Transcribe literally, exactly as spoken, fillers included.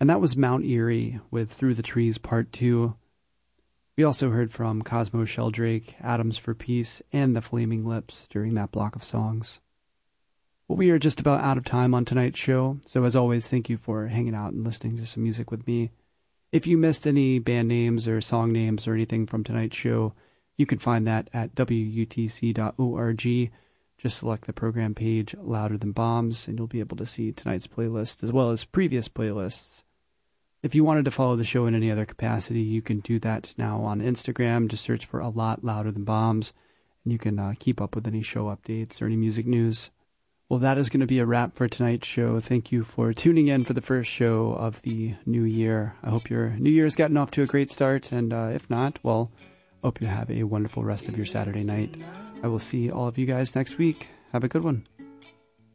And that was Mount Erie with Through the Trees Part two. We also heard from Cosmo Sheldrake, Atoms for Peace, and the Flaming Lips during that block of songs. Well, we are just about out of time on tonight's show, so as always, thank you for hanging out and listening to some music with me. If you missed any band names or song names or anything from tonight's show, you can find that at W U T C dot org. Just select the program page, Louder Than Bombs, and you'll be able to see tonight's playlist as well as previous playlists. If you wanted to follow the show in any other capacity, you can do that now on Instagram. Just search for A Lot Louder Than Bombs, and you can uh, keep up with any show updates or any music news. Well, that is going to be a wrap for tonight's show. Thank you for tuning in for the first show of the new year. I hope your new year's gotten off to a great start, and uh, if not, well, hope you have a wonderful rest of your Saturday night. I will see all of you guys next week. Have a good one.